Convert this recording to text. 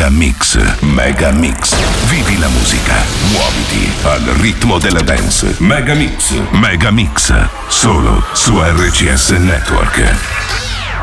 Mix. Mega Mix. Vivi la musica. Muoviti al ritmo della dance. Mega Mix. Mega Mix. Solo su RCS Network.